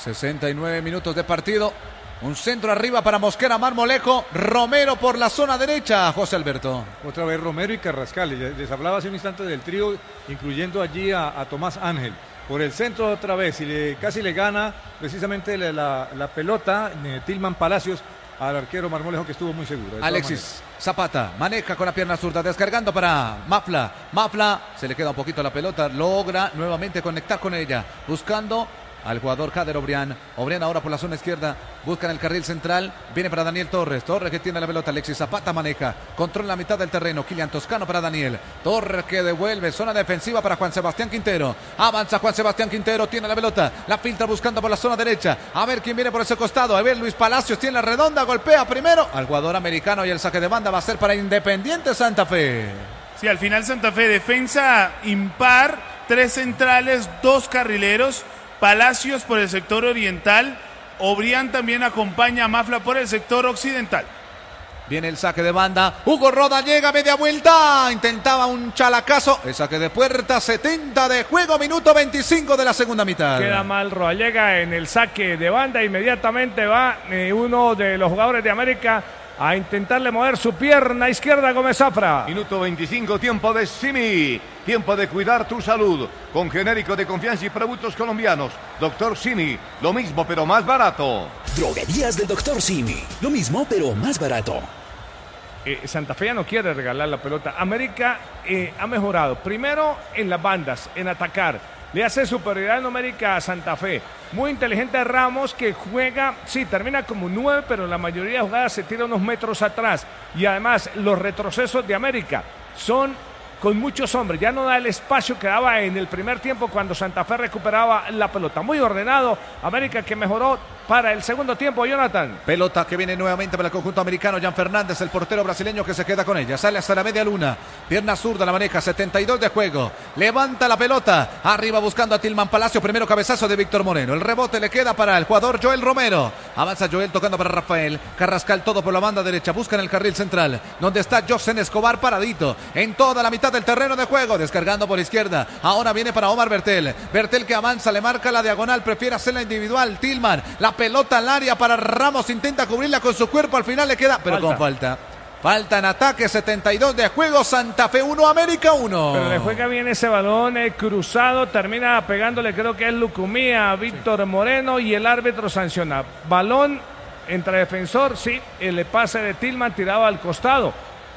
69 minutos de partido. Un centro arriba para Mosquera, Marmolejo, Romero por la zona derecha, José Alberto. Otra vez Romero y Carrascal. Les hablaba hace un instante del trío, incluyendo allí a Tomás Ángel. Por el centro otra vez, y casi le gana precisamente la pelota Tilman Palacios al arquero Marmolejo, que estuvo muy seguro. Alexis Zapata maneja con la pierna zurda, descargando para Mafla. Mafla se le queda un poquito la pelota, logra nuevamente conectar con ella, buscando al jugador Kader Obrián. Obrián ahora por la zona izquierda, busca en el carril central, viene para Daniel Torres. Torres que tiene la pelota, Alexis Zapata maneja, controla la mitad del terreno, Kylian Toscano para Daniel. Torres que devuelve, zona defensiva para Juan Sebastián Quintero. Avanza Juan Sebastián Quintero, tiene la pelota, la filtra buscando por la zona derecha. A ver quién viene por ese costado, a ver Luis Palacios, tiene la redonda, golpea primero al jugador americano y el saque de banda va a ser para Independiente Santa Fe. Sí, al final Santa Fe, defensa impar, 3 centrales, 2 carrileros. Palacios por el sector oriental, Obrián también acompaña a Mafla por el sector occidental. Viene el saque de banda, Hugo Roda llega a media vuelta, intentaba un chalacazo, el saque de puerta, 70 de juego, minuto 25 de la segunda mitad. Queda mal Roda, llega en el saque de banda, inmediatamente va uno de los jugadores de América a intentarle mover su pierna izquierda a Gómez Zafra. Minuto 25, tiempo de Simi. Tiempo de cuidar tu salud. Con genérico de confianza y productos colombianos. Doctor Simi, lo mismo pero más barato. Droguerías del Doctor Simi. Lo mismo pero más barato. Santa Fe ya no quiere regalar la pelota. América ha mejorado. Primero en las bandas, en atacar. Le hace superioridad numérica a Santa Fe. Muy inteligente Ramos, que juega, sí, termina como 9, pero la mayoría de jugadas se tira unos metros atrás. Y además, los retrocesos de América son con muchos hombres. Ya no da el espacio que daba en el primer tiempo cuando Santa Fe recuperaba la pelota. Muy ordenado. América que mejoró para el segundo tiempo, Jonathan. Pelota que viene nuevamente para el conjunto americano. Jan Fernández, el portero brasileño que se queda con ella. Sale hasta la media luna. Pierna zurda, la maneja. 72 de juego. Levanta la pelota. Arriba buscando a Tilman Palacio. Primero cabezazo de Víctor Moreno. El rebote le queda para el jugador Joel Romero. Avanza Joel tocando para Rafael. Carrascal todo por la banda derecha. Busca en el carril central, donde está Josen Escobar paradito. En toda la mitad del terreno de juego. Descargando por izquierda. Ahora viene para Omar Bertel. Bertel que avanza. Le marca la diagonal. Prefiere hacerla individual. Tilman. La pelota al área para Ramos, intenta cubrirla con su cuerpo, al final le queda, pero con falta. Falta en ataque, 72 de juego, Santa Fe 1, América 1. Pero le juega bien ese balón cruzado, termina pegándole, creo que es Lucumí a Víctor Moreno y el árbitro sanciona. Balón entre defensor, sí, el pase de Tilman tirado al costado.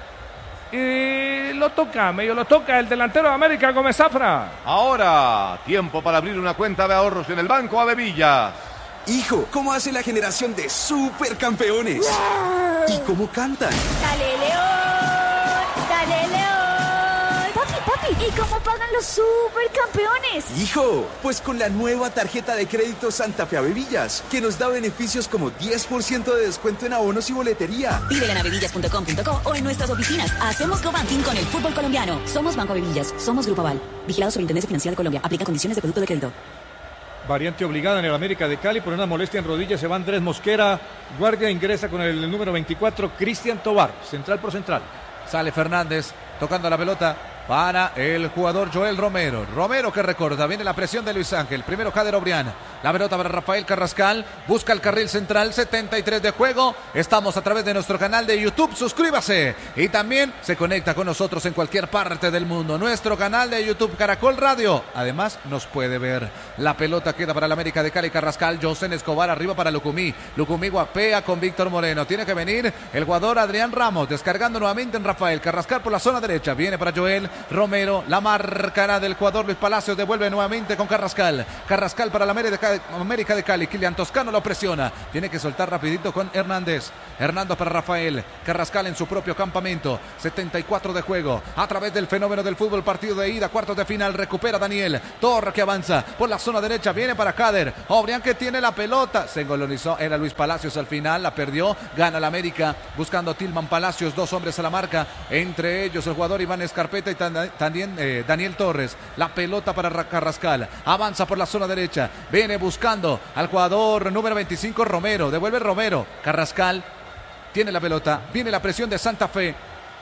Y lo toca, medio lo toca el delantero de América, Gómez Zafra. Ahora, tiempo para abrir una cuenta de ahorros en el Banco Avevillas. Hijo, ¿cómo hace la generación de supercampeones? ¡Wow! ¿Y cómo cantan? ¡Dale, León! ¡Dale, León! Papi, ¿y cómo pagan los supercampeones? Hijo, pues con la nueva tarjeta de crédito Santa Fe Avevillas, que nos da beneficios como 10% de descuento en abonos y boletería. Pídela en avevillas.com.co o en nuestras oficinas. Hacemos co-banking con el fútbol colombiano. Somos Banco Avevillas, somos Grupo Aval. Vigilado Superintendencia Financiera de Colombia. Aplica condiciones de producto de crédito. Variante obligada en el América de Cali por una molestia en rodillas. Se va Andrés Mosquera. Guardia ingresa con el número 24, Cristian Tobar. Central por central. Sale Fernández tocando la pelota para el jugador Joel Romero. Romero que recorta, viene la presión de Luis Ángel. Primero Kader Obrián. La pelota para Rafael Carrascal. Busca el carril central, 73 de juego. Estamos a través de nuestro canal de YouTube. Suscríbase. Y también se conecta con nosotros en cualquier parte del mundo. Nuestro canal de YouTube Caracol Radio. Además nos puede ver. La pelota queda para el América de Cali. Carrascal, Josen Escobar arriba para Lucumí. Lucumí guapea con Víctor Moreno. Tiene que venir el jugador Adrián Ramos. Descargando nuevamente en Rafael Carrascal por la zona derecha. Viene para Joel Romero, la marcará del jugador Luis Palacios, devuelve nuevamente con Carrascal. Carrascal para la América de Cali. Kylian Toscano lo presiona. Tiene que soltar rapidito con Hernández. Hernando para Rafael. Carrascal en su propio campamento. 74 de juego. A través del fenómeno del fútbol, partido de ida, cuartos de final. Recupera Daniel. Torre que avanza por la zona derecha. Viene para Kader. Obrián que tiene la pelota. Se engolonizó. Era Luis Palacios al final. La perdió. Gana la América. Buscando Tilman Palacios. 2 hombres a la marca. Entre ellos el jugador Iván Escarpeta y también Daniel Torres. La pelota para Carrascal. Avanza por la zona derecha. Viene buscando al jugador número 25, Romero. Devuelve Romero. Carrascal tiene la pelota. Viene la presión de Santa Fe.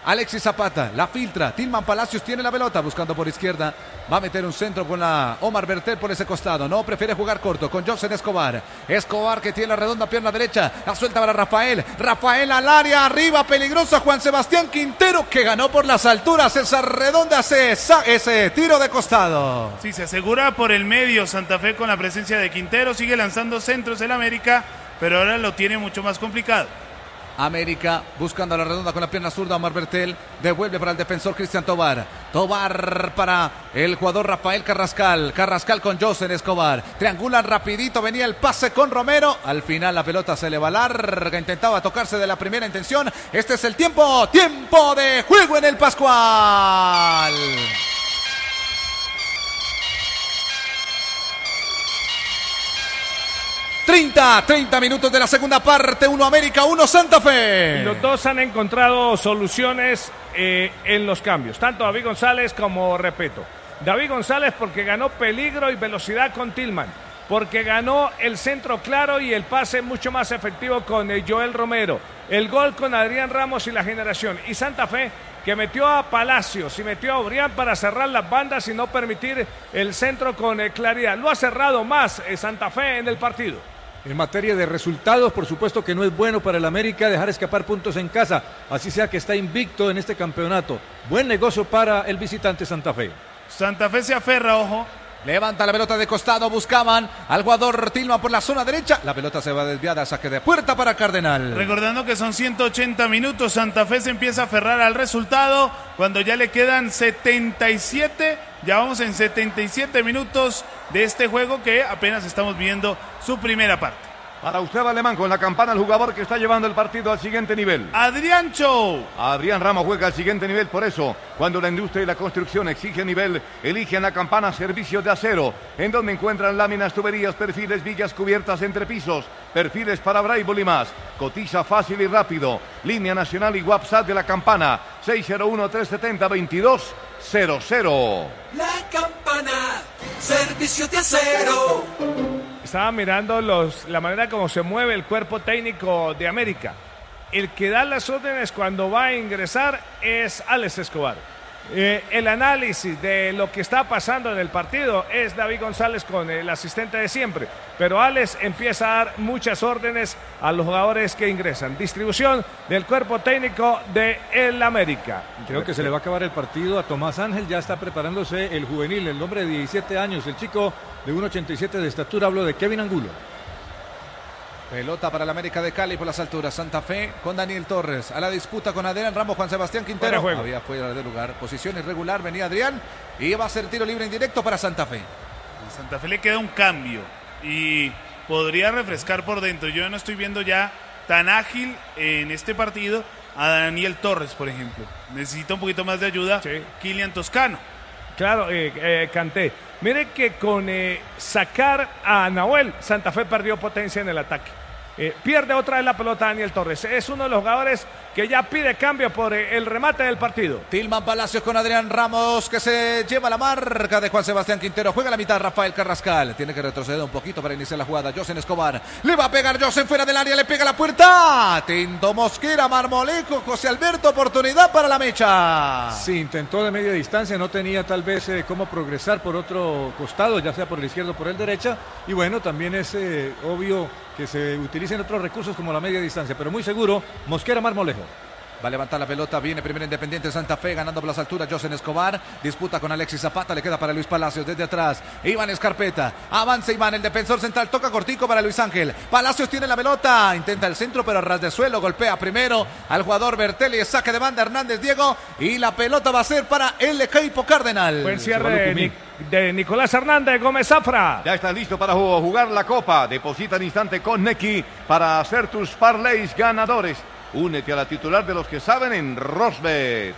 Alexis Zapata, la filtra. Tilman Palacios tiene la pelota, buscando por izquierda. Va a meter un centro con la Omar Bertel por ese costado. No, prefiere jugar corto con José Escobar. Escobar que tiene la redonda pierna derecha. La suelta para Rafael. Rafael al área, arriba, peligrosa. Juan Sebastián Quintero que ganó por las alturas. Esa redonda, ese tiro de costado. Sí, se asegura por el medio Santa Fe con la presencia de Quintero. Sigue lanzando centros el América, pero ahora lo tiene mucho más complicado. América buscando la redonda con la pierna zurda. Omar Bertel devuelve para el defensor Cristian Tobar. Tobar para el jugador Rafael Carrascal. Carrascal con José Escobar. Triangulan rapidito. Venía el pase con Romero. Al final la pelota se le va larga. Intentaba tocarse de la primera intención. Este es el tiempo. Tiempo de juego en el Pascual. 30 minutos de la segunda parte, 1 América, 1 Santa Fe. Los dos han encontrado soluciones en los cambios, tanto David González como Repeto. David González porque ganó peligro y velocidad con Tilman, porque ganó el centro claro y el pase mucho más efectivo con Joel Romero, el gol con Adrián Ramos y la generación, y Santa Fe que metió a Palacios y metió a Obrián para cerrar las bandas y no permitir el centro con claridad. Lo ha cerrado más Santa Fe en el partido. En materia de resultados, por supuesto que no es bueno para el América dejar escapar puntos en casa, así sea que está invicto en este campeonato. Buen negocio para el visitante Santa Fe. Santa Fe se aferra, ojo. Levanta la pelota de costado, buscaban al jugador Tilman por la zona derecha. La pelota se va desviada, saque de puerta para Cardenal. Recordando que son 180 minutos, Santa Fe se empieza a aferrar al resultado cuando ya le quedan 77, ya vamos en 77 minutos de este juego que apenas estamos viendo su primera parte. Para usted, Alemán, con la campana el jugador que está llevando el partido al siguiente nivel. Adrián Chou. Adrián Ramos juega al siguiente nivel, por eso, cuando la industria y la construcción exige nivel, eligen la campana Servicios de Acero, en donde encuentran láminas, tuberías, perfiles, vigas, cubiertas, entrepisos, perfiles para Braille y más. Cotiza fácil y rápido. Línea nacional y WhatsApp de la campana, 601-370-2200. La campana, Servicios de Acero. Estaba mirando la manera como se mueve el cuerpo técnico de América. El que da las órdenes cuando va a ingresar es Alex Escobar. El análisis de lo que está pasando en el partido es David González con el asistente de siempre. Pero Alex empieza a dar muchas órdenes a los jugadores que ingresan. Distribución del cuerpo técnico de el América. Creo que se le va a acabar el partido a Tomás Ángel. Ya está preparándose el juvenil, el hombre de 17 años, el chico de 1.87 de estatura. Hablo de Kevin Angulo. Pelota para el América de Cali por las alturas. Santa Fe con Daniel Torres. A la disputa con Adrián Ramos, Juan Sebastián Quintero. Había fuera de lugar. Posición irregular. Venía Adrián. Y va a ser tiro libre indirecto para Santa Fe. A Santa Fe le queda un cambio. Y podría refrescar por dentro. Yo no estoy viendo ya tan ágil en este partido a Daniel Torres, por ejemplo. Necesita un poquito más de ayuda. Sí. Kylian Toscano. Claro, Kanté. Mire que con sacar a Nahuel, Santa Fe perdió potencia en el ataque. Pierde otra vez la pelota Daniel Torres. Es uno de los jugadores que ya pide cambio por el remate del partido. Tilman Palacios con Adrián Ramos que se lleva la marca de Juan Sebastián Quintero. Juega la mitad Rafael Carrascal. Tiene que retroceder un poquito para iniciar la jugada. José Escobar. Le va a pegar José fuera del área. Le pega la puerta. Tinto Mosquera, Marmolejo, José Alberto. Oportunidad para la mecha. Sí, intentó de media distancia. No tenía tal vez cómo progresar por otro costado, ya sea por el izquierdo o por el derecha. Y bueno, también es obvio que se utilicen otros recursos como la media distancia, pero muy seguro, Mosquera Marmolejo. Va a levantar la pelota, viene primero Independiente Santa Fe, ganando por las alturas José Escobar, disputa con Alexis Zapata, le queda para Luis Palacios desde atrás, Iván Escarpeta, avanza Iván, el defensor central, toca cortico para Luis Ángel, Palacios tiene la pelota, intenta el centro pero a ras de suelo, golpea primero al jugador Bertelli, saque de banda Hernández Diego, y la pelota va a ser para el equipo Cardenal. Buen cierre de Nicolás Hernández Gómez Zafra. Ya está listo para jugar la Copa, deposita al instante con Neki para hacer tus parlays ganadores. Únete a la titular de los que saben en Rosbet.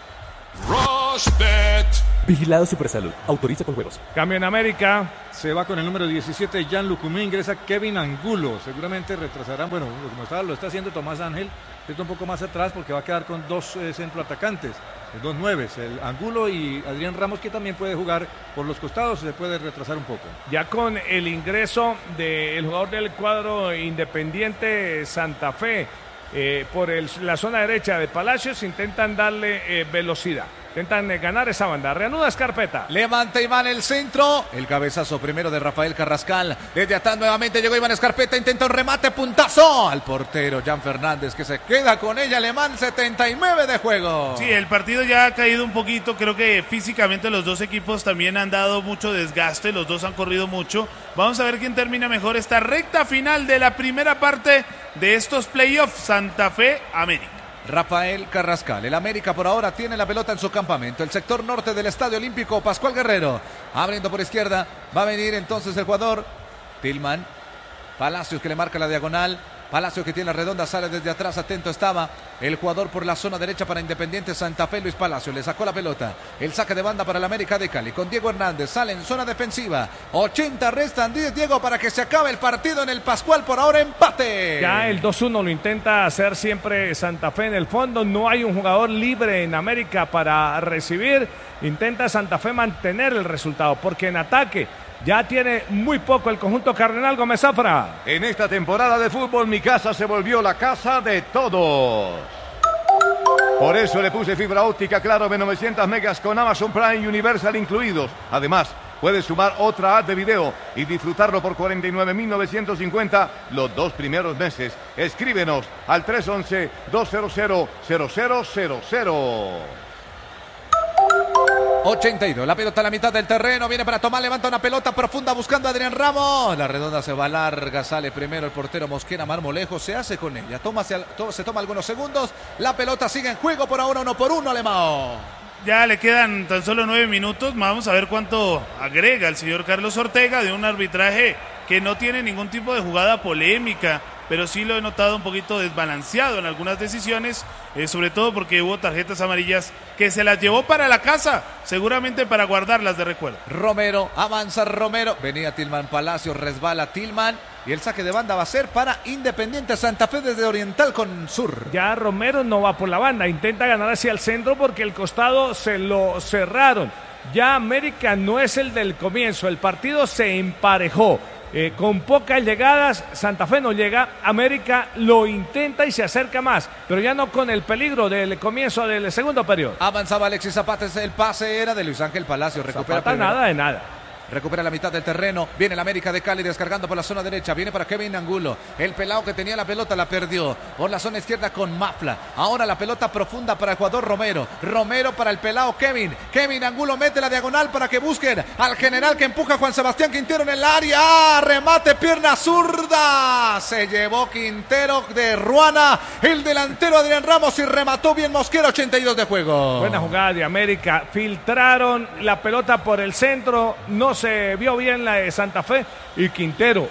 Rosbet. Vigilado Supersalud. Autoriza con juegos. Cambio en América. Se va con el número 17, Jan Lucumí. Ingresa Kevin Angulo. Seguramente retrasarán, bueno, como lo está haciendo Tomás Ángel. Está un poco más atrás porque va a quedar con dos centroatacantes. Dos nueves, el Angulo y Adrián Ramos, que también puede jugar por los costados, se puede retrasar un poco. Ya con el ingreso del jugador del cuadro Independiente Santa Fe, por la zona derecha de Palacios, intentan darle velocidad. Intentan ganar esa banda. Reanuda Escarpeta. Levanta Iván el centro. El cabezazo primero de Rafael Carrascal. Desde atrás nuevamente llegó Iván Escarpeta. Intenta un remate, puntazo al portero Jan Fernández, que se queda con ella. Alemán, 79 de juego. Sí, el partido ya ha caído un poquito. Creo que físicamente los dos equipos también han dado mucho desgaste. Los dos han corrido mucho. Vamos a ver quién termina mejor esta recta final de la primera parte de estos playoffs. Santa Fe, América. Rafael Carrascal. El América por ahora tiene la pelota en su campamento. El sector norte del Estadio Olímpico. Pascual Guerrero abriendo por izquierda. Va a venir entonces el jugador Tillman. Palacios, que le marca la diagonal. Palacios, que tiene la redonda, sale desde atrás. Atento estaba el jugador por la zona derecha para Independiente Santa Fe, Luis Palacios. Le sacó la pelota. El saque de banda para el América de Cali. Con Diego Hernández. Sale en zona defensiva. 80 restan 10, Diego, para que se acabe el partido en el Pascual. Por ahora empate. Ya el 2-1 lo intenta hacer siempre Santa Fe en el fondo. No hay un jugador libre en América para recibir. Intenta Santa Fe mantener el resultado, porque en ataque ya tiene muy poco el conjunto cardenal. Gómez Zafra. En esta temporada de fútbol, mi casa se volvió la casa de todos. Por eso le puse fibra óptica Claro de 900 megas con Amazon Prime Universal incluidos. Además, puedes sumar otra app de video y disfrutarlo por 49.950 los 2 primeros meses. Escríbenos al 311-200-0000. 82, la pelota a la mitad del terreno, viene para tomar, levanta una pelota profunda buscando a Adrián Ramos. La redonda se va larga, sale primero el portero Mosquera, Marmolejo se hace con ella, se toma algunos segundos, la pelota sigue en juego por ahora 1-1, Alemão. Ya le quedan tan solo 9 minutos, vamos a ver cuánto agrega el señor Carlos Ortega de un arbitraje que no tiene ningún tipo de jugada polémica, pero sí lo he notado un poquito desbalanceado en algunas decisiones, sobre todo porque hubo tarjetas amarillas que se las llevó para la casa, seguramente para guardarlas de recuerdo. Romero, avanza Romero, venía Tillman Palacios, resbala Tillman y el saque de banda va a ser para Independiente Santa Fe desde Oriental con Sur. Ya Romero no va por la banda, intenta ganar hacia el centro porque el costado se lo cerraron. Ya América no es el del comienzo, el partido se emparejó. Con pocas llegadas, Santa Fe no llega, América lo intenta y se acerca más, pero ya no con el peligro del comienzo del segundo periodo. Avanzaba Alexis Zapata, el pase era de Luis Ángel Palacios, recupera Zapata nada de nada. Recupera la mitad del terreno, viene el América de Cali descargando por la zona derecha, viene para Kevin Angulo, el pelado que tenía la pelota la perdió, por la zona izquierda con Mafla, ahora la pelota profunda para el jugador Romero, Romero para el pelado Kevin Angulo mete la diagonal para que busquen al general que empuja a Juan Sebastián Quintero en el área, remate pierna zurda, se llevó Quintero de Ruana, el delantero Adrián Ramos y remató bien Mosquera, 82 de juego. Buena jugada de América, filtraron la pelota por el centro, no se vio bien la de Santa Fe y Quintero,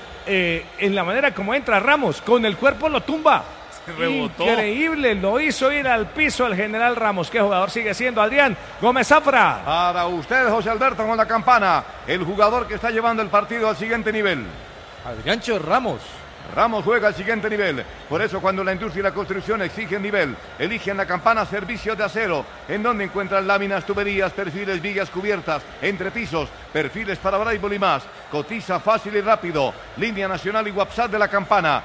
en la manera como entra Ramos, con el cuerpo lo tumba. Se rebotó. Increíble, lo hizo ir al piso el general Ramos. ¿Qué jugador sigue siendo Adrián Gómez Zafra? Para usted, José Alberto, con la campana, el jugador que está llevando el partido al siguiente nivel. Adriancho Ramos. Ramos juega al siguiente nivel. Por eso, cuando la industria y la construcción exigen nivel, eligen la campana Servicio de Acero, en donde encuentran láminas, tuberías, perfiles, vigas cubiertas, entrepisos, perfiles para Braille y más. Cotiza fácil y rápido. Línea nacional y WhatsApp de la campana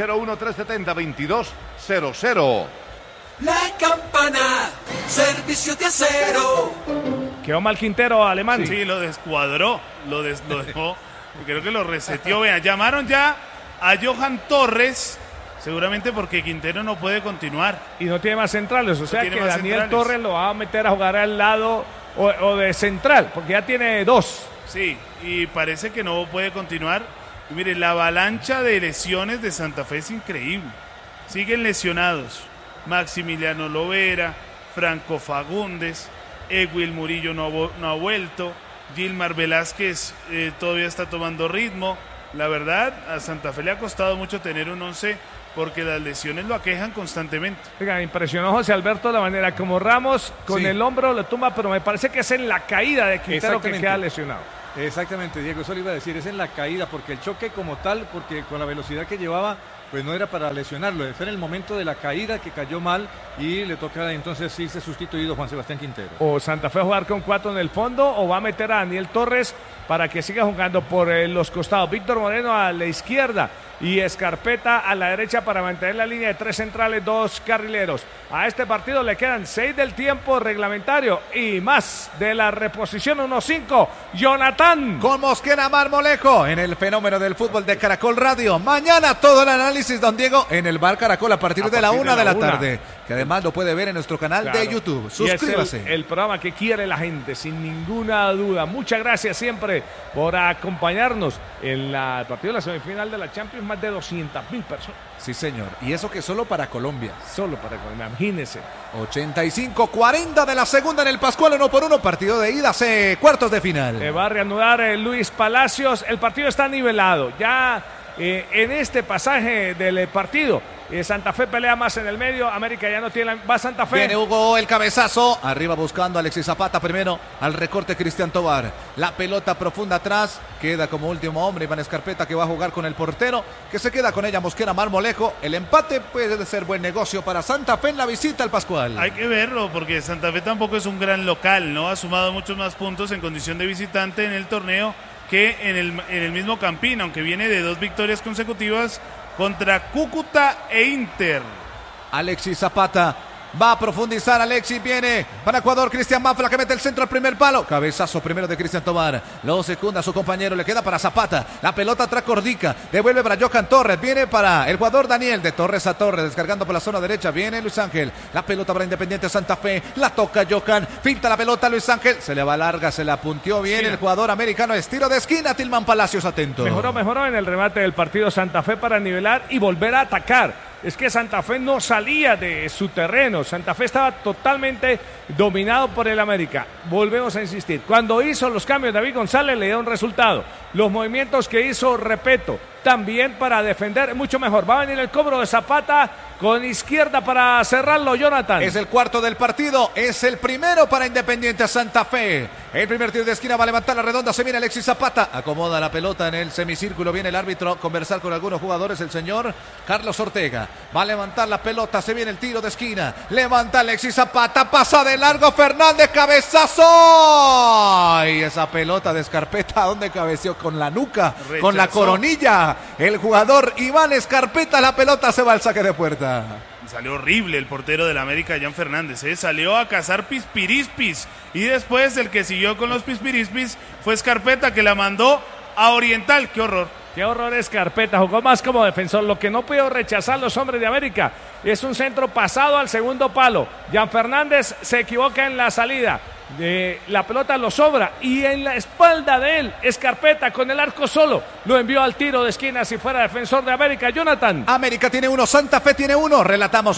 601-370-2200. La campana Servicio de Acero. Quedó mal Quintero, Alemán. Sí, lo descuadró, lo dejó. Creo que lo reseteó. Vean, llamaron ya a Johan Torres, seguramente porque Quintero no puede continuar. Y no tiene más centrales, o sea que Daniel centrales. Torres lo va a meter a jugar al lado o de central, porque ya tiene 2. Sí, y parece que no puede continuar. Y mire, la avalancha de lesiones de Santa Fe es increíble. Siguen lesionados Maximiliano Lovera, Franco Fagundes, Ewil Murillo no ha vuelto, Gilmar Velázquez todavía está tomando ritmo. La verdad, a Santa Fe le ha costado mucho tener un 11 porque las lesiones lo aquejan constantemente. Oiga, impresionó José Alberto la manera como Ramos con el hombro lo tumba, pero me parece que es en la caída de Quintero que queda lesionado. Exactamente, Diego, eso le iba a decir, es en la caída, porque el choque como tal, porque con la velocidad que llevaba, pues no era para lesionarlo, fue en el momento de la caída que cayó mal y le toca entonces irse sustituido Juan Sebastián Quintero. O Santa Fe a jugar con 4 en el fondo o va a meter a Daniel Torres para que siga jugando por los costados. Víctor Moreno a la izquierda y Escarpeta a la derecha para mantener la línea de 3 centrales, 2 carrileros. A este partido le quedan 6 del tiempo reglamentario y más de la reposición 1-5. Jonathan. Con Mosquera Marmolejo en el fenómeno del fútbol de Caracol Radio. Mañana todo el análisis, don Diego, en el Bar Caracol a partir de la 1 de la tarde. Que además lo puede ver en nuestro canal de YouTube. Suscríbase. Y es el programa que quiere la gente, sin ninguna duda. Muchas gracias siempre por acompañarnos en el partido de la semifinal de la Champions. Más de 200.000 personas. Sí, señor. Y eso que solo para Colombia. Solo para Colombia, imagínense. 85-40 de la segunda en el Pascual, 1-1, partido de ida, cuartos de final. Se va a reanudar Luis Palacios. El partido está nivelado. Ya en este pasaje del partido, Santa Fe pelea más en el medio, América ya no tiene, va Santa Fe. Viene Hugo, el cabezazo, arriba buscando a Alexis Zapata, primero al recorte Cristian Tobar, la pelota profunda atrás, queda como último hombre Iván Escarpeta, que va a jugar con el portero, que se queda con ella Mosquera Marmolejo. El empate puede ser buen negocio para Santa Fe en la visita al Pascual. Hay que verlo, porque Santa Fe tampoco es un gran local, ¿no? Ha sumado muchos más puntos en condición de visitante en el torneo que en el mismo Campín, aunque viene de 2 victorias consecutivas contra Cúcuta e Inter. Alexis Zapata va a profundizar, Alexis viene para Ecuador, Cristian Mafla que mete el centro al primer palo, cabezazo primero de Cristian Tobar, lo secunda su compañero, le queda para Zapata, la pelota atrás Cordica, devuelve para Johan Torres, viene para el jugador Daniel, de Torres a Torres, descargando por la zona derecha, viene Luis Ángel, la pelota para Independiente Santa Fe, la toca Johan, finta la pelota Luis Ángel, se le va larga, se la punteó bien el jugador americano, estilo de esquina, Tilman Palacios atento. Mejoró en el remate del partido Santa Fe para nivelar y volver a atacar. Es que Santa Fe no salía de su terreno, Santa Fe estaba totalmente dominado por el América. Volvemos a insistir, cuando hizo los cambios David González le dio un resultado. Los movimientos que hizo, repito, también para defender mucho mejor. Va a venir el cobro de Zapata con izquierda para cerrarlo, Jonathan. Es el cuarto del partido, es el primero para Independiente Santa Fe. El primer tiro de esquina va a levantar la redonda, se viene Alexis Zapata, acomoda la pelota en el semicírculo, viene el árbitro a conversar con algunos jugadores, el señor Carlos Ortega. Va a levantar la pelota, se viene el tiro de esquina, levanta Alexis Zapata, pasa de largo Fernández, cabezazo. Y esa pelota de Escarpeta, ¿dónde cabeció? Con la nuca, rechazó. Con la coronilla. El jugador Iván Escarpeta, la pelota se va al saque de puerta. Salió horrible el portero del América, Jan Fernández, salió a cazar pispirispis y después el que siguió con los pispirispis fue Escarpeta, que la mandó a Oriental. ¡Qué horror! ¡Qué horror Escarpeta! Jugó más como defensor. Lo que no pudo rechazar los hombres de América es un centro pasado al segundo palo. Jan Fernández se equivoca en la salida. La pelota lo sobra y en la espalda de él Escarpeta con el arco solo lo envió al tiro de esquina si fuera defensor de América. Jonathan. América tiene 1, Santa Fe tiene 1. Relatamos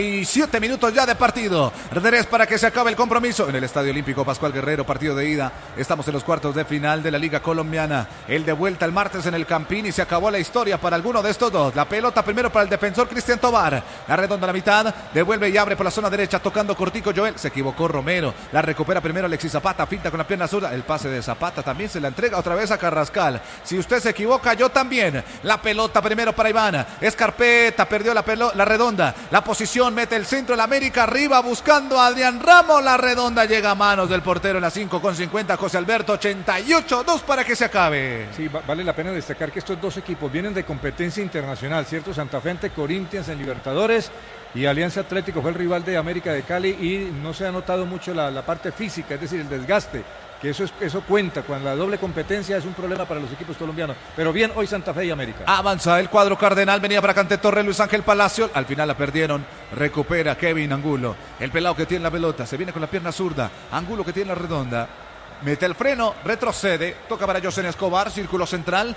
87 minutos ya de partido. Redes para que se acabe el compromiso en el Estadio Olímpico Pascual Guerrero, partido de ida. Estamos en los cuartos de final de la Liga Colombiana. El de vuelta el martes en el Campín y se acabó la historia para alguno de estos dos. La pelota primero para el defensor Cristian Tobar. La redonda a la mitad, devuelve y abre por la zona derecha tocando cortico Joel. Se equivocó Romero. La recupera primero Alexis Zapata, finta con la pierna zurda, el pase de Zapata también se la entrega otra vez a Carrascal. Si usted se equivoca, yo también. La pelota primero para Iván Escarpeta, perdió la redonda, la posición, mete el centro, el América arriba buscando a Adrián Ramos, la redonda llega a manos del portero en la 5:50, José Alberto, 88-2 para que se acabe. Sí, vale la pena destacar que estos dos equipos vienen de competencia internacional, ¿cierto? Santa Fe ante Corinthians en Libertadores y Alianza Atlético fue el rival de América de Cali y no se ha notado mucho la parte física, es decir, el desgaste, que eso cuenta, cuando la doble competencia es un problema para los equipos colombianos. Pero bien, hoy Santa Fe y América. Avanza el cuadro cardenal, venía para Cante Torres, Luis Ángel Palacio, al final la perdieron, recupera Kevin Angulo, el pelado que tiene la pelota, se viene con la pierna zurda, Angulo que tiene la redonda. Mete el freno, retrocede, toca para José Escobar, círculo central,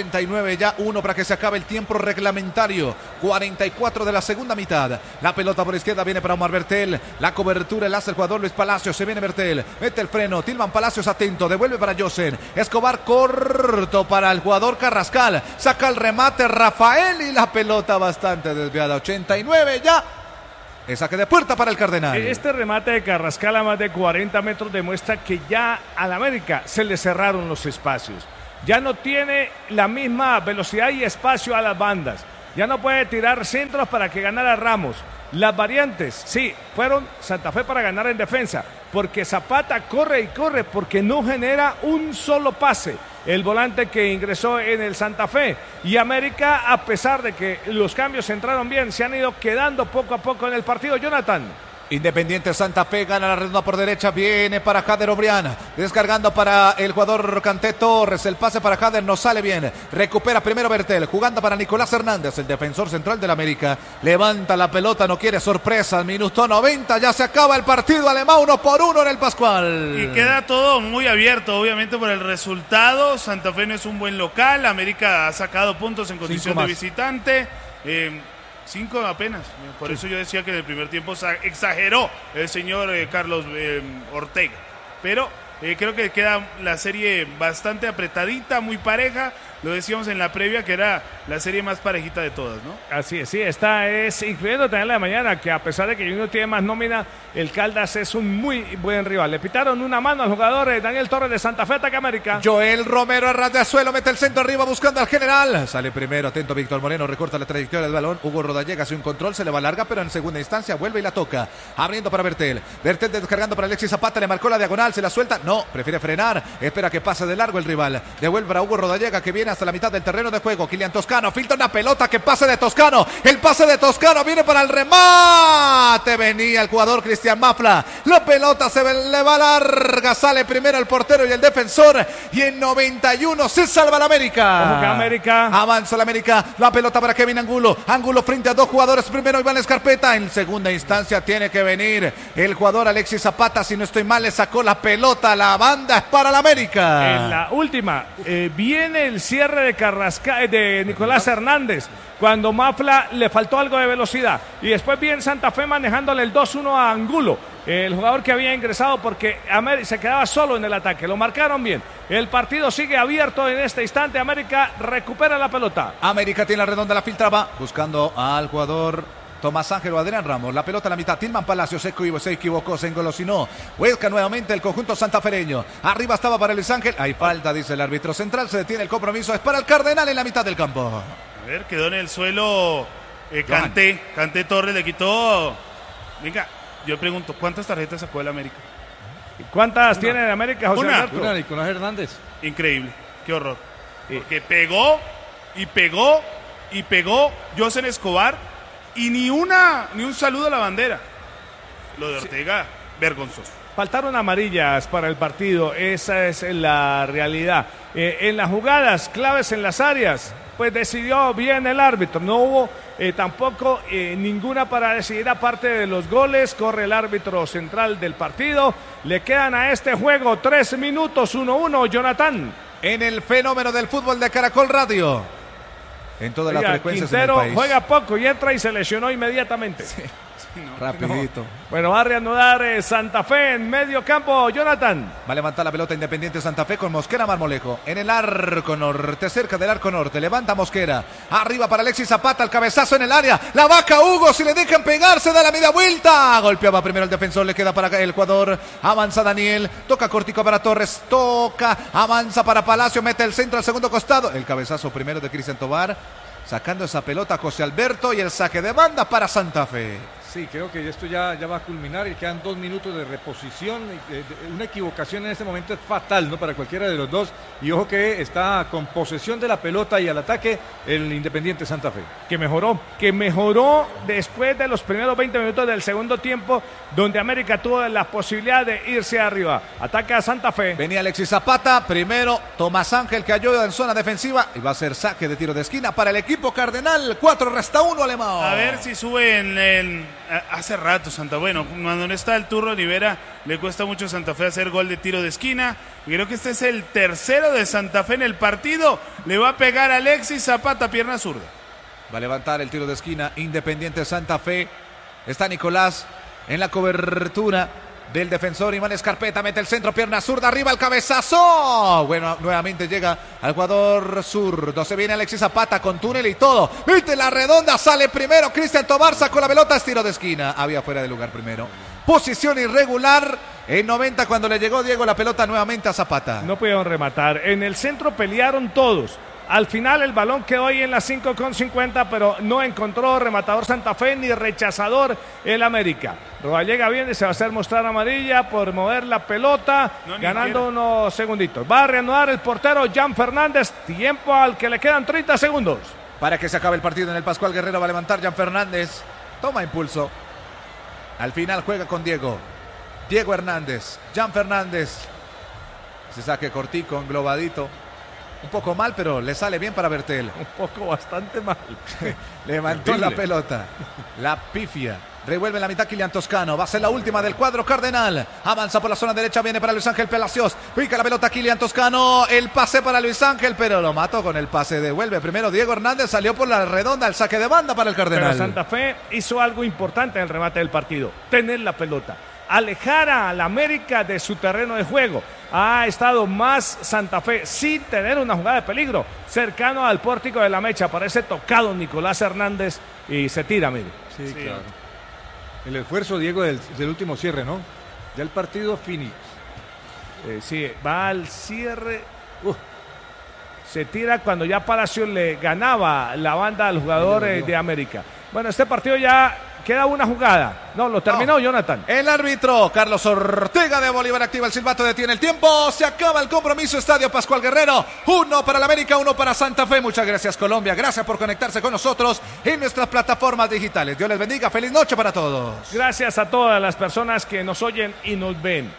89 ya, 1 para que se acabe el tiempo reglamentario, 44 de la segunda mitad, la pelota por la izquierda viene para Omar Bertel, la cobertura la hace el jugador Luis Palacios, se viene Bertel, mete el freno, Tilman Palacios atento, devuelve para José Escobar, corto para el jugador Carrascal, saca el remate Rafael y la pelota bastante desviada, 89 ya. El saque de puerta para el Cardenal. Este remate de Carrascal a más de 40 metros demuestra que ya al América se le cerraron los espacios. Ya no tiene la misma velocidad y espacio a las bandas. Ya no puede tirar centros para que ganara Ramos. Las variantes, sí, fueron Santa Fe para ganar en defensa, porque Zapata corre y corre porque no genera un solo pase. el volante que ingresó en el Santa Fe. Y América, a pesar de que los cambios entraron bien, se han ido quedando poco a poco en el partido. Jonathan. Independiente Santa Fe gana la redonda por derecha, viene para Jader Obrián, descargando para el jugador Kanté Torres, el pase para Jader no sale bien, recupera primero Bertel, jugando para Nicolás Hernández, el defensor central del América, levanta la pelota, no quiere sorpresa, minuto 90, ya se acaba el partido, Alemán 1-1 en el Pascual. Y queda todo muy abierto, obviamente por el resultado, Santa Fe no es un buen local, América ha sacado puntos en condición de visitante, 5 apenas, por eso yo decía que en el primer tiempo exageró el señor Carlos Ortega, pero creo que queda la serie bastante apretadita, muy pareja, lo decíamos en la previa que era la serie más parejita de todas, ¿no? Así es, sí, esta es, incluyendo también la de mañana, que a pesar de que Junior tiene más nómina, el Caldas es un muy buen rival. Le pitaron una mano al jugador Daniel Torres de Santa Fe, ataca América. Joel Romero a ras de suelo, mete el centro arriba buscando al general. Sale primero, atento Víctor Moreno, recorta la trayectoria del balón. Hugo Rodallega hace un control, se le va larga, pero en segunda instancia vuelve y la toca. Abriendo para Bertel. Bertel descargando para Alexis Zapata, le marcó la diagonal, se la suelta. No, prefiere frenar, espera que pase de largo el rival. Devuelve para Hugo Rodallega que viene hasta la mitad del terreno de juego. Kylian Toscano, filtra una pelota, que pase de Toscano. El pase de Toscano viene para el remate. Venía el jugador Cristian Mafla. La pelota se le va larga, sale primero el portero y el defensor. Y en 91 se salva la América. ¿Cómo que América? Avanza la América. La pelota para Kevin Angulo. Angulo frente a dos jugadores. Primero Iván Escarpeta. En segunda instancia tiene que venir el jugador Alexis Zapata. Si no estoy mal, le sacó la pelota. La banda es para la América. En la última, viene el cierre de Nicolás Hernández, cuando Mafla le faltó algo de velocidad, y después viene Santa Fe manejándole el 2-1 a Angulo, el jugador que había ingresado porque se quedaba solo en el ataque. Lo marcaron bien, el partido sigue abierto en este instante. América recupera la pelota. América tiene la redonda, la filtraba buscando al jugador Tomás Ángel o Adrián Ramos, la pelota a la mitad, Tilman Palacio se equivocó, se engolosinó, busca nuevamente el conjunto santafereño, arriba estaba para Luis Ángel, hay falta, dice el árbitro central, se detiene el compromiso, es para el Cardenal en la mitad del campo. A ver, quedó en el suelo Kanté Torres, le quitó, venga, yo pregunto, ¿cuántas tarjetas sacó el América? ¿Cuántas tiene el América, José Alberto? Una, Nicolás Hernández. Increíble, qué horror, porque pegó Josen Escobar, y ni un saludo a la bandera. Lo de Ortega, vergonzoso. Faltaron amarillas para el partido, esa es la realidad. En las jugadas claves en las áreas, pues decidió bien el árbitro. No hubo tampoco ninguna para decidir aparte de los goles. Corre el árbitro central del partido. Le quedan a este juego 3 minutos, 1-1, Jonathan. En el fenómeno del fútbol de Caracol Radio. En todas las frecuencias Quintero en el país. Juega poco y entra y se lesionó inmediatamente. Sí, rapidito. No. Bueno, va a reanudar Santa Fe en medio campo, Jonathan. Va a levantar la pelota Independiente Santa Fe con Mosquera Marmolejo. En el arco norte, cerca del arco norte. Levanta Mosquera. Arriba para Alexis Zapata, el cabezazo en el área. La vaca Hugo, si le dejan pegarse, da la media vuelta. Golpeaba primero el defensor, le queda para el jugador. Avanza Daniel, toca cortico para Torres. Avanza para Palacio, mete el centro al segundo costado. El cabezazo primero de Cristian Tobar. Sacando esa pelota José Alberto y el saque de banda para Santa Fe. Sí, creo que esto ya va a culminar y quedan 2 minutos de reposición. Una equivocación en este momento es fatal, ¿no? Para cualquiera de los dos. Y ojo que está con posesión de la pelota y al ataque el Independiente Santa Fe. Que mejoró después de los primeros 20 minutos del segundo tiempo, donde América tuvo la posibilidad de irse arriba. Ataca a Santa Fe. Venía Alexis Zapata, primero Tomás Ángel que ayuda en zona defensiva y va a ser saque de tiro de esquina para el equipo cardenal. 4-1 Alemán. A ver si sube hace rato Santa Fe, bueno, cuando no está el Turro Rivera, le cuesta mucho a Santa Fe hacer gol de tiro de esquina. Y creo que este es el tercero de Santa Fe en el partido. Le va a pegar Alexis Zapata, pierna zurda. Va a levantar el tiro de esquina Independiente Santa Fe. Está Nicolás en la cobertura del defensor. Iván Escarpeta mete el centro, pierna zurda, arriba el cabezazo. Bueno, nuevamente llega al jugador zurdo. Se viene Alexis Zapata con túnel y todo. Viste la redonda, sale primero Cristian Tobar, sacó la pelota, es tiro de esquina. Había fuera de lugar primero. Posición irregular. En 90 cuando le llegó Diego la pelota nuevamente a Zapata. No pudieron rematar. En el centro pelearon todos. Al final el balón quedó ahí en la 5,50, pero no encontró rematador Santa Fe ni rechazador el América. Rodallega viene, se va a hacer mostrar amarilla por mover la pelota, ganando unos segunditos. Va a reanudar el portero Jan Fernández, tiempo al que le quedan 30 segundos. Para que se acabe el partido en el Pascual Guerrero va a levantar Jan Fernández, toma impulso. Al final juega con Diego Hernández, Jan Fernández. Se saque cortico, englobadito. Un poco mal, pero le sale bien para Bertel. Un poco bastante mal. Levantó la pelota. La pifia. Revuelve en la mitad Kylian Toscano. Va a ser la última del cuadro cardenal. Avanza por la zona derecha. Viene para Luis Ángel Palacios. Pica la pelota Kylian Toscano. El pase para Luis Ángel, pero lo mató con el pase. Devuelve primero Diego Hernández. Salió por la redonda. El saque de banda para el cardenal. Pero Santa Fe hizo algo importante en el remate del partido. Tener la pelota. Alejar a la América de su terreno de juego. Ha estado más Santa Fe sin tener una jugada de peligro. Cercano al pórtico de la Mecha. Parece tocado Nicolás Hernández y se tira, mire. Sí, claro. El esfuerzo, Diego, del último cierre, ¿no? Ya el partido Phoenix. Sí, va al cierre. Se tira cuando ya Palacios le ganaba la banda al jugador de América. Bueno, este partido ya queda una jugada. No, lo terminó Jonathan. El árbitro Carlos Ortega de Bolívar activa el silbato, detiene el tiempo. Se acaba el compromiso. Estadio Pascual Guerrero. 1 para la América, 1 para Santa Fe. Muchas gracias, Colombia. Gracias por conectarse con nosotros en nuestras plataformas digitales. Dios les bendiga. Feliz noche para todos. Gracias a todas las personas que nos oyen y nos ven.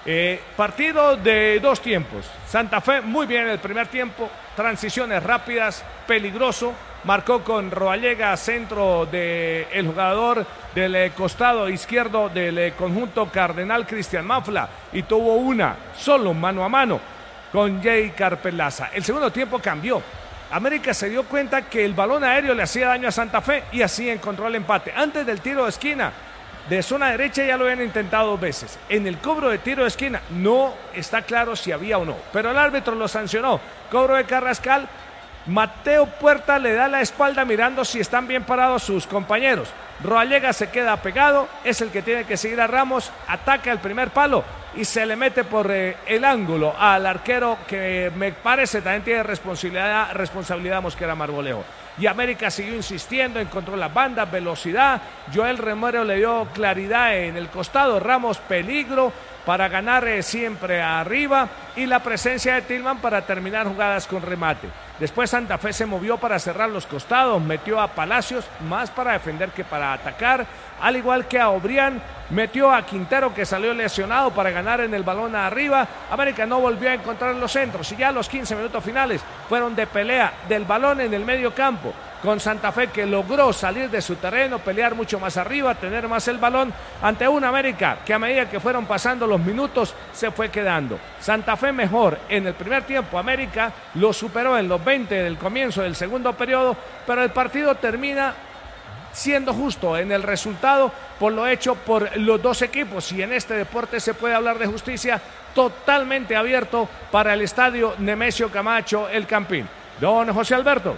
Partido de 2 tiempos. Santa Fe muy bien en el primer tiempo. Transiciones rápidas, peligroso. Marcó con Rodallega, centro del jugador del costado izquierdo del conjunto cardenal, Cristian Mafla, y tuvo una solo mano a mano con Jay Carpelaza. El segundo tiempo cambió. América se dio cuenta que el balón aéreo le hacía daño a Santa Fe y así encontró el empate. Antes del tiro de esquina de zona derecha ya lo habían intentado 2 veces. En el cobro de tiro de esquina no está claro si había o no, pero el árbitro lo sancionó. Cobro de Carrascal. Mateo Puerta le da la espalda mirando si están bien parados sus compañeros. Rodallega se queda pegado, es el que tiene que seguir a Ramos, ataca el primer palo y se le mete por el ángulo al arquero que me parece también tiene responsabilidad Mosquera Marboleo. Y América siguió insistiendo, encontró las bandas, velocidad. Joel Romero le dio claridad en el costado, Ramos peligro para ganar siempre arriba y la presencia de Tillman para terminar jugadas con remate. Después Santa Fe se movió para cerrar los costados, metió a Palacios más para defender que para atacar, al igual que a Obrián, metió a Quintero que salió lesionado para ganar en el balón arriba. América no volvió a encontrar los centros y ya los 15 minutos finales fueron de pelea del balón en el medio campo, con Santa Fe que logró salir de su terreno, pelear mucho más arriba, tener más el balón ante una América que a medida que fueron pasando los minutos se fue quedando. Santa Fe mejor en el primer tiempo, América lo superó en los 20 del comienzo del segundo periodo, pero el partido termina siendo justo en el resultado por lo hecho por los 2 equipos, y en este deporte se puede hablar de justicia, totalmente abierto para el estadio Nemesio Camacho El Campín. Don José Alberto.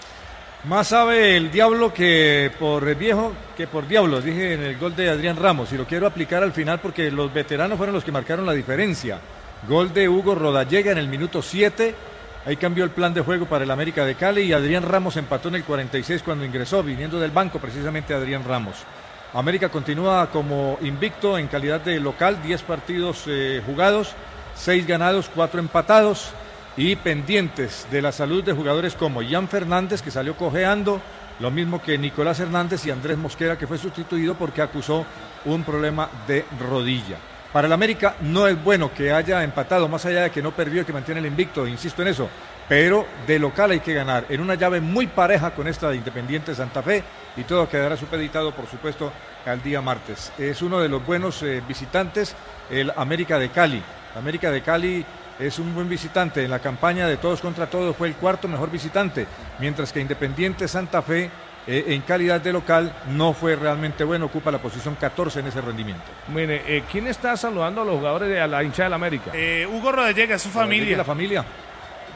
Más sabe el diablo que por viejo que por diablos, dije en el gol de Adrián Ramos, y lo quiero aplicar al final porque los veteranos fueron los que marcaron la diferencia. Gol de Hugo Rodallega en el minuto 7, ahí cambió el plan de juego para el América de Cali y Adrián Ramos empató en el 46 cuando ingresó, viniendo del banco precisamente Adrián Ramos. América continúa como invicto en calidad de local, 10 partidos jugados, 6 ganados, 4 empatados. Y pendientes de la salud de jugadores como Jan Fernández, que salió cojeando, lo mismo que Nicolás Hernández y Andrés Mosquera, que fue sustituido porque acusó un problema de rodilla. Para el América no es bueno que haya empatado, más allá de que no perdió y que mantiene el invicto, insisto en eso, pero de local hay que ganar, en una llave muy pareja con esta de Independiente Santa Fe, y todo quedará supeditado, por supuesto, al día martes. Es uno de los buenos visitantes, el América de Cali. América de Cali es un buen visitante. En la campaña de todos contra todos fue el 4º mejor visitante, mientras que Independiente Santa Fe en calidad de local no fue realmente bueno, ocupa la posición 14 en ese rendimiento. Mire, ¿quién está saludando a los jugadores de la hinchada del América? Hugo Rodallega, su familia. La familia.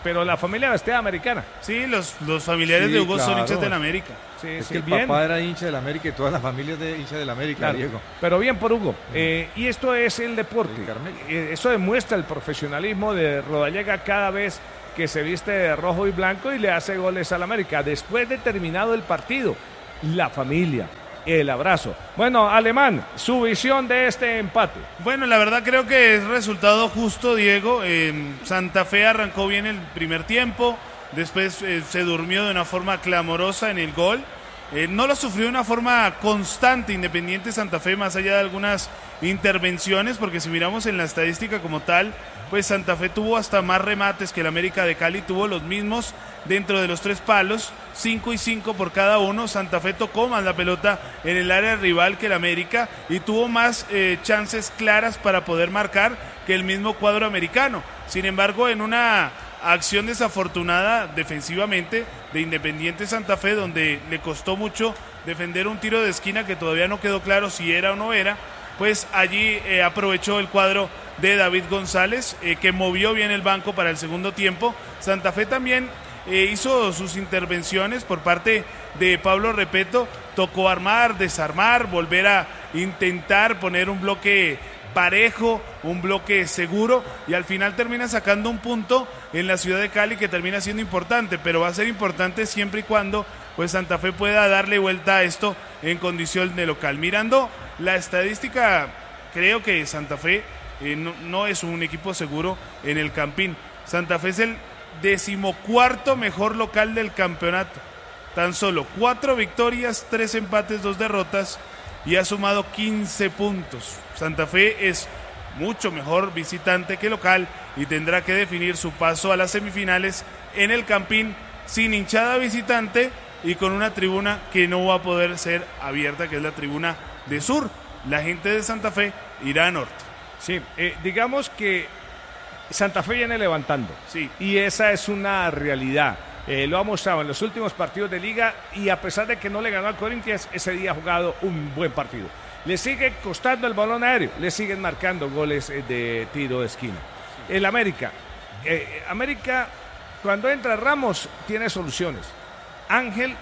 pero la familia vestida americana. Sí, los familiares de Hugo son hinchas del América. Sí, Es sí, que el bien. papá era hincha del América y todas las familias de hincha del América, Claro, Diego. pero bien por Hugo. Y esto es el deporte. El Carmelo. Eso demuestra el profesionalismo de Rodallega cada vez que se viste de rojo y blanco y le hace goles al América. Después de terminado el partido, la familia, el abrazo. Bueno, Alemán, su visión de este empate. Bueno, la verdad creo que es resultado justo, Diego. Santa Fe arrancó bien el primer tiempo, después se durmió de una forma clamorosa en el gol. No lo sufrió de una forma constante Independiente Santa Fe, más allá de algunas intervenciones, porque si miramos en la estadística como tal, pues Santa Fe tuvo hasta más remates que el América de Cali, tuvo los mismos dentro de los 3 palos, 5 y 5 por cada uno. Santa Fe tocó más la pelota en el área rival que el América y tuvo más chances claras para poder marcar que el mismo cuadro americano. Sin embargo, en una acción desafortunada defensivamente de Independiente Santa Fe, donde le costó mucho defender un tiro de esquina que todavía no quedó claro si era o no era, pues allí aprovechó el cuadro de David González, que movió bien el banco para el segundo tiempo. Santa Fe también hizo sus intervenciones por parte de Pablo Repeto, tocó armar, desarmar, volver a intentar poner un bloque parejo, un bloque seguro, y al final termina sacando un punto en la ciudad de Cali que termina siendo importante, pero va a ser importante siempre y cuando pues Santa Fe pueda darle vuelta a esto en condición de local. Mirando la estadística, creo que Santa Fe no es un equipo seguro en el Campín. Santa Fe es el 14º mejor local del campeonato, tan solo 4 victorias, 3 empates, 2 derrotas, y ha sumado 15 puntos. Santa Fe es mucho mejor visitante que local y tendrá que definir su paso a las semifinales en el Campín sin hinchada visitante y con una tribuna que no va a poder ser abierta, que es la tribuna de sur. La gente de Santa Fe irá a norte. Sí, digamos que Santa Fe viene levantando. Sí. Y esa es una realidad. Lo ha mostrado en los últimos partidos de liga y a pesar de que no le ganó al Corinthians, ese día ha jugado un buen partido. Le sigue costando el balón aéreo, le siguen marcando goles de tiro de esquina. El América, cuando entra Ramos, tiene soluciones. Ángel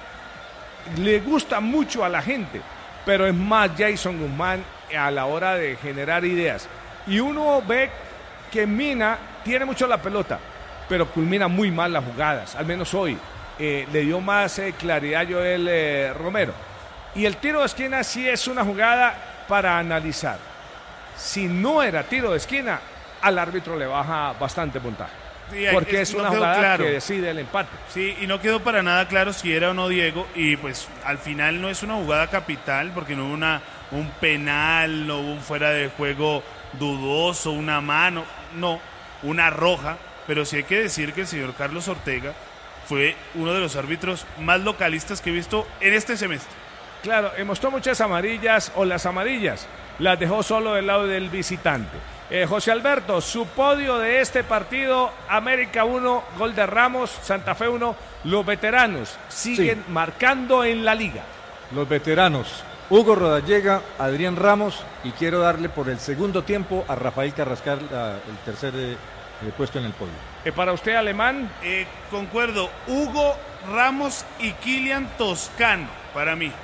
le gusta mucho a la gente, pero es más Jason Guzmán a la hora de generar ideas. Y uno ve que Mina tiene mucho la pelota, pero culmina muy mal las jugadas, al menos hoy. Le dio más claridad a Joel Romero. Y el tiro de esquina sí es una jugada para analizar. Si no era tiro de esquina, al árbitro le baja bastante puntaje. Sí, porque es una jugada claro que decide el empate. Sí, y no quedó para nada claro si era o no Diego, y pues al final no es una jugada capital, porque no hubo un penal, no hubo un fuera de juego dudoso, una mano, no, una roja, pero sí hay que decir que el señor Carlos Ortega fue uno de los árbitros más localistas que he visto en este semestre. Claro, mostró muchas amarillas, o las amarillas las dejó solo del lado del visitante. José Alberto, su podio de este partido: América 1, gol de Ramos, Santa Fe 1, los veteranos siguen marcando en la liga. Los veteranos, Hugo Rodallega, Adrián Ramos, y quiero darle por el segundo tiempo a Rafael Carrascal el tercer puesto en el podio. Para usted, Alemán. Concuerdo, Hugo, Ramos y Kylian Toscano, para mí.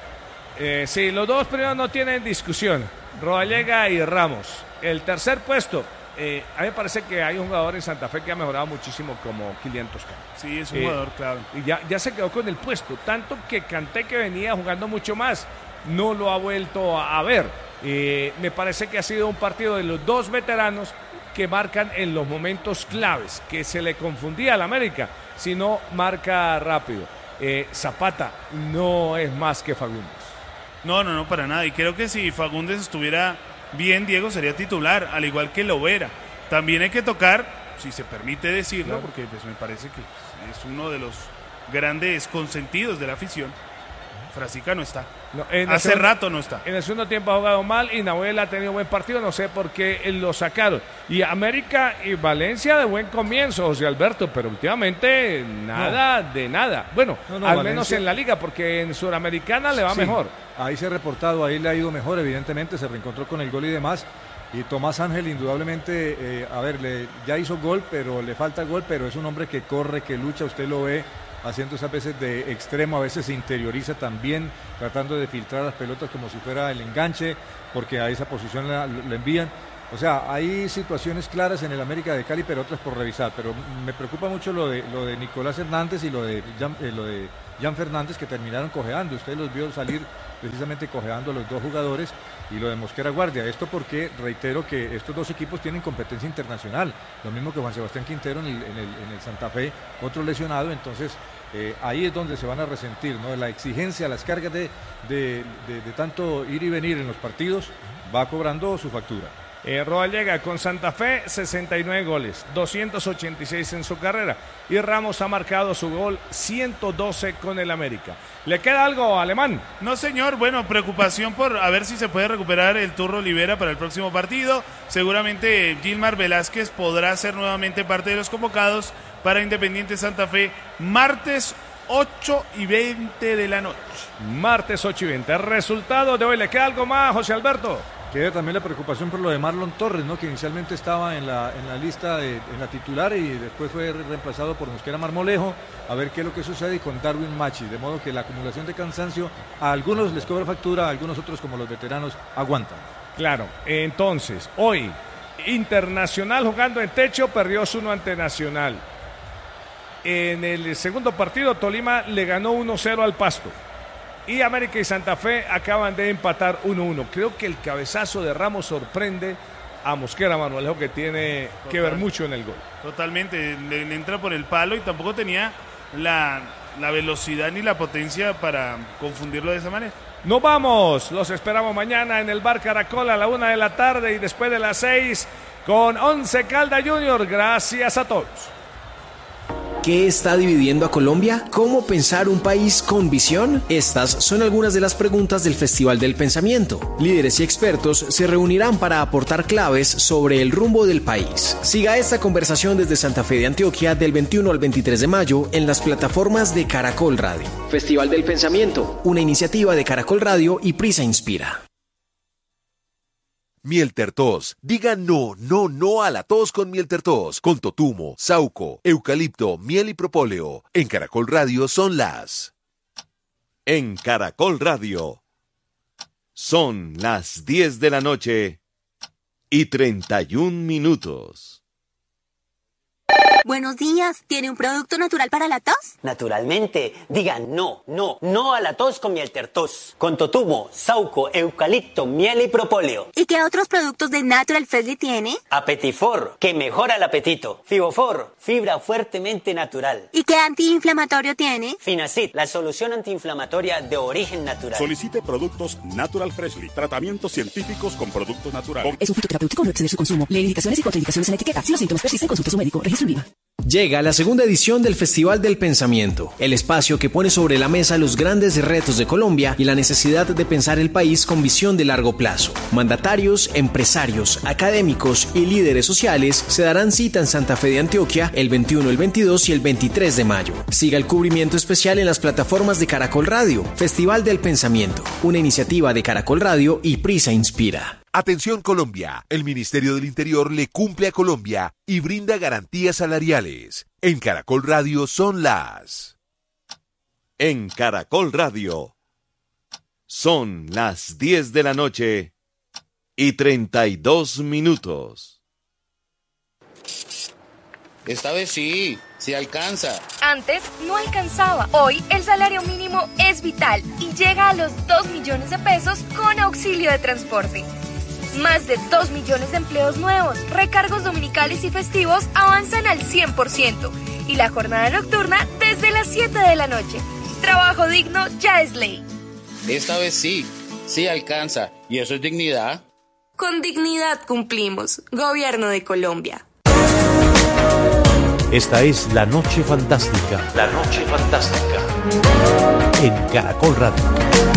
Sí, los dos primeros no tienen discusión, Rodallega y Ramos. El tercer puesto, a mí me parece que hay un jugador en Santa Fe que ha mejorado muchísimo como Kylian Toscano. Sí, es un jugador clave. Y ya se quedó con el puesto, tanto que Kanté, que venía jugando mucho más, no lo ha vuelto a ver. Me parece que ha sido un partido de los dos veteranos que marcan en los momentos claves, que se le confundía al América, si no marca rápido. Zapata no es más que Fagundes. No, para nada. Y creo que si Fagundes estuviera bien, Diego sería titular, al igual que Lovera. También hay que tocar, si se permite decirlo, porque pues me parece que es uno de los grandes consentidos de la afición. Frasica no está. No, hace rato no está. En el segundo tiempo ha jugado mal y Nahuel ha tenido buen partido, no sé por qué lo sacaron. Y América y Valencia de buen comienzo, José Alberto, pero últimamente nada de nada. Bueno, al Valencia, menos en la liga, porque en Sudamericana le va mejor. Ahí se ha reportado, ahí le ha ido mejor, evidentemente se reencontró con el gol y demás. Y Tomás Ángel indudablemente, ya hizo gol, pero le falta gol, pero es un hombre que corre, que lucha, usted lo ve haciendo esas veces de extremo, a veces se interioriza también, tratando de filtrar las pelotas como si fuera el enganche, porque a esa posición la envían. O sea, hay situaciones claras en el América de Cali, pero otras por revisar. Pero me preocupa mucho lo de Nicolás Hernández y lo de Jan Fernández, que terminaron cojeando. Usted los vio salir precisamente cojeando los dos jugadores, y lo de Mosquera Guardia. Esto porque, reitero, que estos dos equipos tienen competencia internacional. Lo mismo que Juan Sebastián Quintero en el Santa Fe, otro lesionado. Entonces, ahí es donde se van a resentir, ¿no? La exigencia, las cargas de tanto ir y venir en los partidos, va cobrando su factura. Roa llega con Santa Fe 69 goles, 286 en su carrera, y Ramos ha marcado su gol 112 con el América. ¿Le queda algo, Alemán? No, señor. Bueno, preocupación por a ver si se puede recuperar el Turro Olivera para el próximo partido. Seguramente Gilmar Velázquez podrá ser nuevamente parte de los convocados para Independiente Santa Fe, martes 8:20 de la noche. Martes 8:20. Resultado de hoy. ¿Le queda algo más, José Alberto? Queda también la preocupación por lo de Marlon Torres, ¿no? Que inicialmente estaba en la lista, en la titular, y después fue reemplazado por Mosquera Marmolejo. A ver qué es lo que sucede, y con Darwin Machi. De modo que la acumulación de cansancio a algunos les cobra factura, a algunos otros, como los veteranos, aguantan. Claro, entonces, hoy, Internacional jugando en techo, perdió 1 ante Nacional. En el segundo partido, Tolima le ganó 1-0 al Pasto. Y América y Santa Fe acaban de empatar 1-1. Creo que el cabezazo de Ramos sorprende a Mosquera Marmolejo, que tiene que ver mucho en el gol. Totalmente, le entra por el palo y tampoco tenía la velocidad ni la potencia para confundirlo de esa manera. Nos vamos, los esperamos mañana en el Bar Caracol a la 1 de la tarde y después de las 6 con Once Caldas Junior. Gracias a todos. ¿Qué está dividiendo a Colombia? ¿Cómo pensar un país con visión? Estas son algunas de las preguntas del Festival del Pensamiento. Líderes y expertos se reunirán para aportar claves sobre el rumbo del país. Siga esta conversación desde Santa Fe de Antioquia del 21 al 23 de mayo en las plataformas de Caracol Radio. Festival del Pensamiento, una iniciativa de Caracol Radio y Prisa Inspira. Mieltertos. Diga no a la tos con Mieltertos. Con totumo, sauco, eucalipto, miel y propóleo. En Caracol Radio son las... En Caracol Radio son las 10 de la noche y 31 minutos. Buenos días, ¿tiene un producto natural para la tos? Naturalmente, diga no a la tos con Mieltertos. Con totumo, sauco, eucalipto, miel y propóleo. ¿Y qué otros productos de Natural Freshly tiene? Apetifor, que mejora el apetito. Fibofor, fibra fuertemente natural. ¿Y qué antiinflamatorio tiene? Finacid, la solución antiinflamatoria de origen natural. Solicite productos Natural Freshly, tratamientos científicos con productos naturales. Es un fitoterapéutico, no exceder su consumo. Lee indicaciones y contraindicaciones en la etiqueta. Si los síntomas persisten, consulte a su médico. Registro INVIMA. Llega la segunda edición del Festival del Pensamiento, el espacio que pone sobre la mesa los grandes retos de Colombia y la necesidad de pensar el país con visión de largo plazo. Mandatarios, empresarios, académicos y líderes sociales se darán cita en Santa Fe de Antioquia el 21, el 22 y el 23 de mayo. Siga el cubrimiento especial en las plataformas de Caracol Radio. Festival del Pensamiento, una iniciativa de Caracol Radio y Prisa Inspira. Atención Colombia, el Ministerio del Interior le cumple a Colombia y brinda garantías salariales. En Caracol Radio son las... En Caracol Radio son las 10 de la noche y 32 minutos. Esta vez sí alcanza. Antes no alcanzaba. Hoy el salario mínimo es vital y llega a los 2 millones de pesos con auxilio de transporte. Más de 2 millones de empleos nuevos, recargos dominicales y festivos avanzan al 100% y la jornada nocturna desde las 7 de la noche. Trabajo digno ya es ley. Esta vez sí alcanza. ¿Y eso es dignidad? Con dignidad cumplimos. Gobierno de Colombia. Esta es La Noche Fantástica. La Noche Fantástica. En Caracol Radio.